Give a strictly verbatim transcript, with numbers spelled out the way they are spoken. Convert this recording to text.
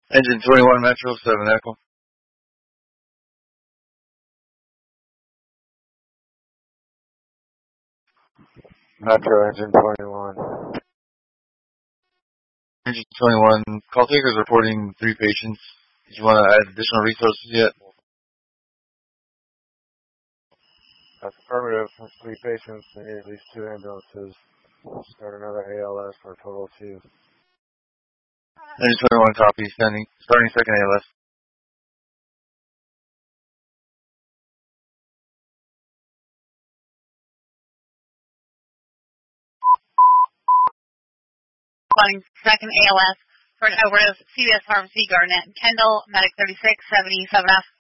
Engine twenty-one Metro, seven Echo. Metro, engine twenty-one. Engine twenty-one, call takers reporting three patients. Did you want to add additional resources yet? That's affirmative. That's three patients. They need at least two ambulances. Start another A L S for a total of two. Engine twenty-one copy, standing, starting second A L S. Starting second A L S for an overdose, C V S Pharmacy, Garnett, Kendall, Medic thirty-six, seventy-seven F.